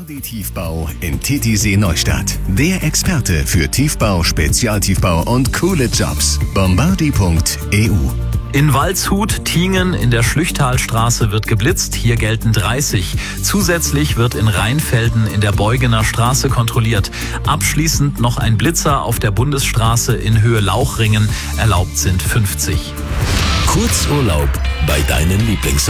Bombardier Tiefbau in Titisee Neustadt. Der Experte für Tiefbau, Spezialtiefbau und coole Jobs. Bombardier.eu. In Waldshut, Tiengen in der Schlüchtalstraße wird geblitzt, hier gelten 30. Zusätzlich wird in Rheinfelden in der Beugener Straße kontrolliert. Abschließend noch ein Blitzer auf der Bundesstraße in Höhe Lauchringen, erlaubt sind 50. Kurzurlaub bei deinen Lieblingsorten.